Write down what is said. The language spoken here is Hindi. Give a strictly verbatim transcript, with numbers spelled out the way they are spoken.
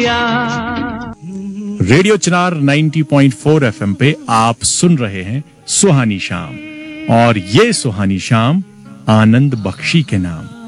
रेडियो चिनार नब्बे पॉइंट चार एफएम पे आप सुन रहे हैं सुहानी शाम, और ये सुहानी शाम आनंद बख्शी के नाम।